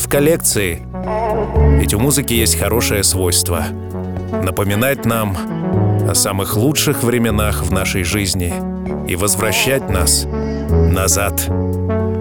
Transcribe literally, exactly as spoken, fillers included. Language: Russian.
в коллекции. Ведь у музыки есть хорошее свойство — напоминать нам о самых лучших временах в нашей жизни и возвращать нас назад